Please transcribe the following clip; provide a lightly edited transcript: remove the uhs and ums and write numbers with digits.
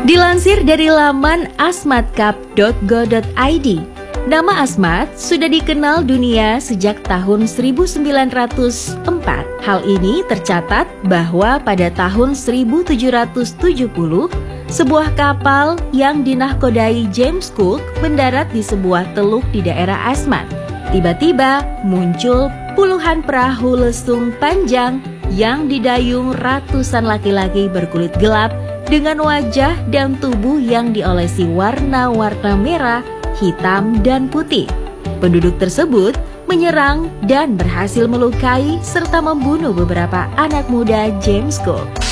Dilansir dari laman asmatcup.go.id, nama Asmat sudah dikenal dunia sejak tahun 1904. Hal ini tercatat bahwa pada tahun 1770, sebuah kapal yang dinahkodai James Cook mendarat di sebuah teluk di daerah Asmat. Tiba-tiba muncul puluhan perahu lesung panjang yang didayung ratusan laki-laki berkulit gelap dengan wajah dan tubuh yang diolesi warna-warna merah, hitam, dan putih. Penduduk tersebut menyerang dan berhasil melukai serta membunuh beberapa anak muda James Cook.